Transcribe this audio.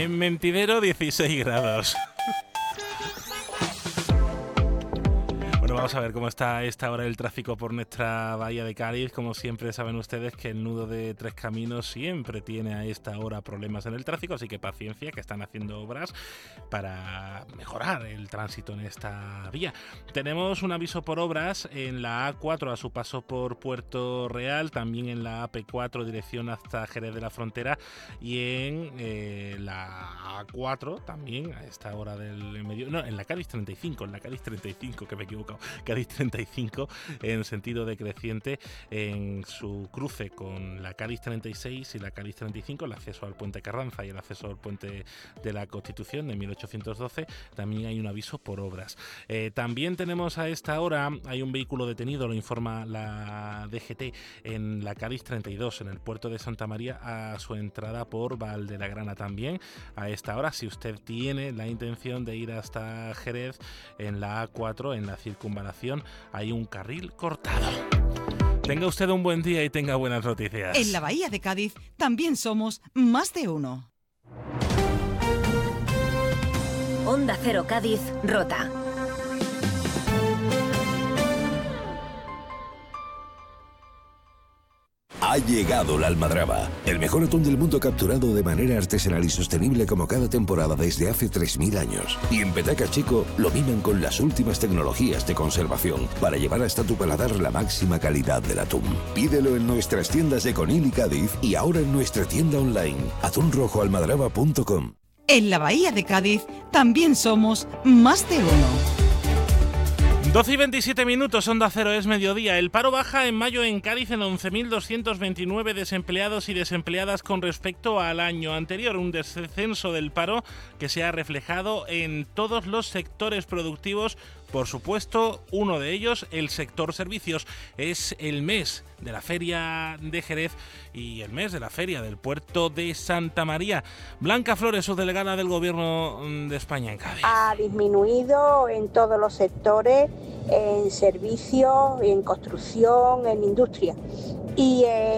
En Mentidero 16 grados. Bueno, vamos a ver cómo está a esta hora el tráfico por nuestra bahía de Cádiz. Como siempre saben ustedes que el nudo de Tres Caminos siempre tiene a esta hora problemas en el tráfico, así que paciencia, que están haciendo obras para mejorar el tránsito en esta vía. Tenemos un aviso por obras en la A4 a su paso por Puerto Real, también en la AP4 dirección hasta Jerez de la Frontera y en la A4 también a esta hora del medio... No, en la Cádiz 35, que me he equivocado. Cádiz 35 en sentido decreciente en su cruce con la Cádiz 36 y la Cádiz 35, el acceso al puente Carranza y el acceso al puente de la Constitución de 1812, también hay un aviso por obras. También tenemos a esta hora, hay un vehículo detenido, lo informa la DGT, en la Cádiz 32, en el puerto de Santa María, a su entrada por Valdelagrana. También a esta hora, si usted tiene la intención de ir hasta Jerez, en la A4, en la circunvalación, hay un carril cortado. Tenga usted un buen día y tenga buenas noticias. En la Bahía de Cádiz también somos más de uno. Onda Cero Cádiz, Rota. Ha llegado la almadraba, el mejor atún del mundo capturado de manera artesanal y sostenible como cada temporada desde hace 3.000 años. Y en Petaca Chico lo miman con las últimas tecnologías de conservación para llevar hasta tu paladar la máxima calidad del atún. Pídelo en nuestras tiendas de Conil y Cádiz y ahora en nuestra tienda online, atunrojoalmadraba.com. En la Bahía de Cádiz también somos más de uno. 12 y 27 minutos, Onda Cero, es mediodía. El paro baja en mayo en Cádiz en 11.229 desempleados y desempleadas con respecto al año anterior. Un descenso del paro que se ha reflejado en todos los sectores productivos. Por supuesto, uno de ellos, el sector servicios. Es el mes de la Feria de Jerez y el mes de la Feria del Puerto de Santa María. Blanca Flores, subdelegada del Gobierno de España en Cádiz. Ha disminuido en todos los sectores, en servicios, en construcción, en industria. Y